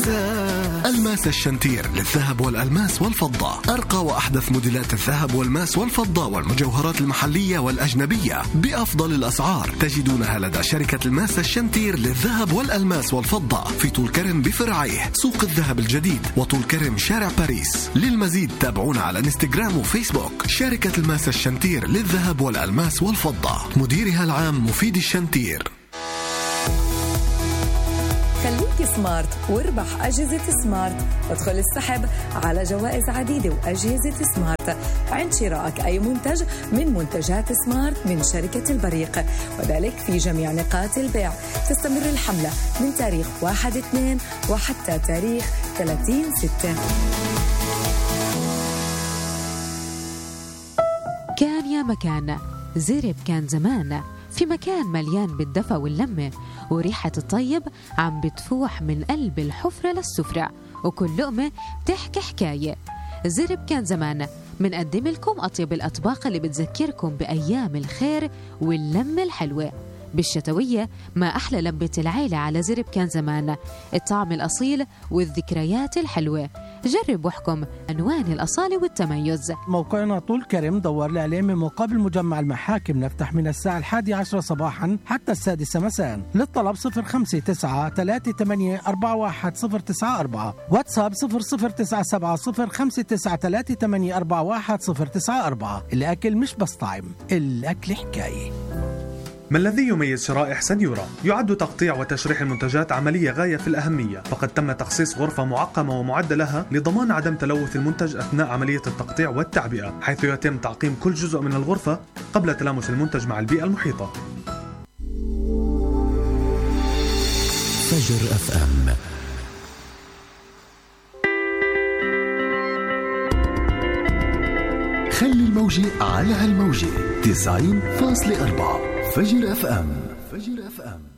مساء. الماس الشنتير للذهب والألماس والفضة، أرقى وأحدث موديلات الذهب والماس والفضة والمجوهرات المحلية والأجنبية بأفضل الأسعار، تجدونها لدى شركة الماس الشنتير للذهب والألماس والفضة في طول كرم بفرعيه، سوق الذهب الجديد وطول كرم شارع باريس. للمزيد تابعونا على انستغرام وفيسبوك. شركة الماس الشنتير للذهب والألماس والفضة، مديرها العام مفيد الشنتير. خليك سمارت واربح أجهزة سمارت، وادخل السحب على جوائز عديدة وأجهزة سمارت عند شرائك أي منتج من منتجات سمارت من شركة البريق، وذلك في جميع نقاط البيع. تستمر الحملة من تاريخ 1/2 وحتى تاريخ 30/6. كان يا مكان زرب كان زمان، في مكان مليان بالدفى واللمة، وريحة الطيب عم بتفوح من قلب الحفرة للسفرة، وكل لقمة بتحكي حكاية. زرب كان زمان منقدم لكم أطيب الأطباق اللي بتذكركم بأيام الخير واللمة الحلوة. بالشتوية ما أحلى لمة العيلة على زرب كان زمان، الطعم الأصيل والذكريات الحلوة. جرب واحكم عنوان الأصالة والتميز. موقعنا طول كرم، دور الإعلامي مقابل مجمع المحاكم، نفتح من الساعة 11 صباحا حتى 6 مساء. للطلب 059-3841-094، واتساب 00970593841-094. الأكل مش بس طعم، الأكل حكاية. ما الذي يميز شرائح سنيورا؟ يعد تقطيع وتشريح المنتجات عملية غاية في الأهمية، فقد تم تخصيص غرفة معقمة ومعدة لها لضمان عدم تلوث المنتج أثناء عملية التقطيع والتعبئة، حيث يتم تعقيم كل جزء من الغرفة قبل تلامس المنتج مع البيئة المحيطة. فجر FM. خلي الموجة على هالموجة 90.4. فجر FM.